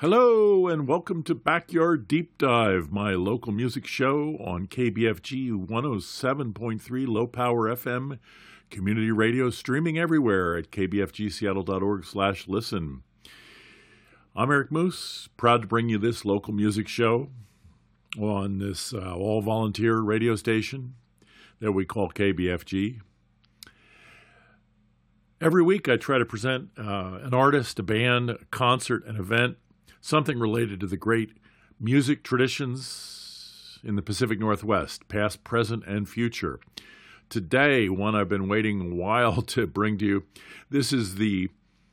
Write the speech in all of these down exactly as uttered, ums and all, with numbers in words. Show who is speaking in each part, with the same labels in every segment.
Speaker 1: Hello and welcome to Backyard Deep Dive, my local music show on K B F G one oh seven point three Low Power F M, community radio streaming everywhere at k b f g seattle dot org slash listen. I'm Eric Moose, proud to bring you this local music show on this uh, all-volunteer radio station that we call K B F G. Every week I try to present uh, an artist, a band, a concert, an event, something related to the great music traditions in the Pacific Northwest, past, present, and future. Today, one I've been waiting a while to bring to you. This is the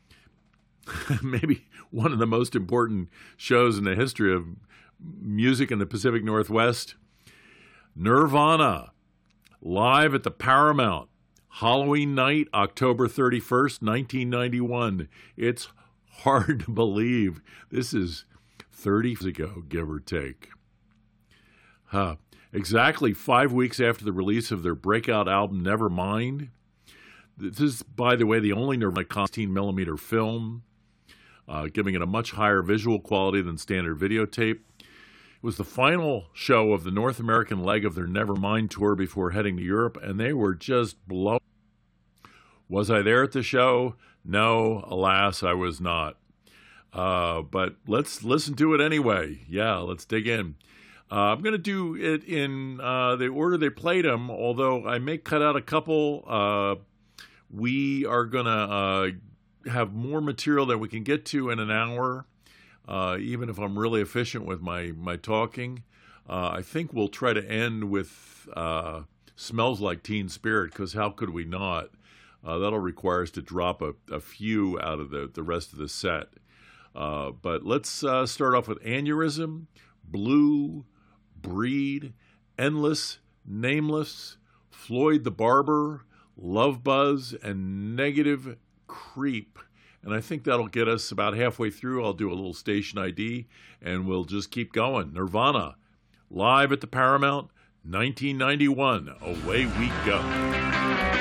Speaker 1: maybe one of the most important shows in the history of music in the Pacific Northwest. Nirvana, live at the Paramount, Halloween night, October thirty-first, nineteen ninety-one. It's hard to believe. This is thirty years ago, give or take. Huh. Exactly five weeks after the release of their breakout album, Nevermind. This is, by the way, the only Nirvana sixteen millimeter film, uh, giving it a much higher visual quality than standard videotape. It was the final show of the North American leg of their Nevermind tour before heading to Europe, and they were just blown. Was I there at the show? No, alas, I was not. Uh, but let's listen to it anyway. Yeah, let's dig in. Uh, I'm going to do it in uh, the order they played them, although I may cut out a couple. Uh, we are going to uh, have more material that we can get to in an hour, uh, even if I'm really efficient with my, my talking. Uh, I think we'll try to end with uh, Smells Like Teen Spirit, because how could we not? Uh, that'll require us to drop a, a few out of the, the rest of the set. Uh, but let's uh, start off with Aneurysm, Blue, Breed, Endless, Nameless, Floyd the Barber, Love Buzz, and Negative Creep. And I think that'll get us about halfway through. I'll do a little station I D, and we'll just keep going. Nirvana, live at the Paramount, nineteen ninety-one. Away we go.